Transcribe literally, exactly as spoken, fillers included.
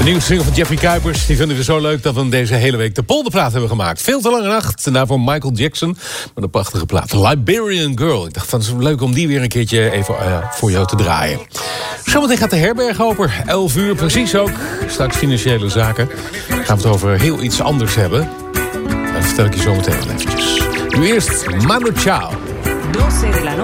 De nieuwe single van Jeffrey Kuipers. Die vinden we zo leuk dat we hem deze hele week de polderplaat hebben gemaakt. Veel te lange nacht. En daarvoor Michael Jackson met een prachtige plaat. Liberian Girl. Ik dacht, dat is leuk om die weer een keertje even uh, voor jou te draaien. Zometeen gaat de herberg open. elf uur precies ook. Straks financiële zaken. Gaan we het over heel iets anders hebben. Dat vertel ik je zo meteen wel eventjes. Nu eerst Manu Chao.